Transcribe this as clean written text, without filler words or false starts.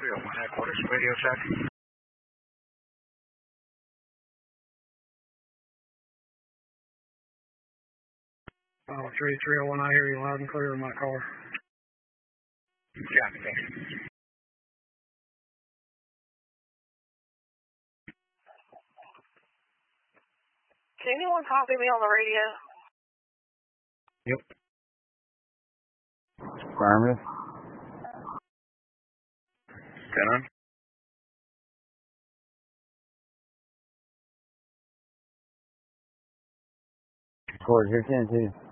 301 headquarters, radio check. 301, I hear you loud and clear in my car. Yeah, thanks. Can anyone copy me on the radio? Yep. Affirmative. 10 on. Of course, you're 10-2.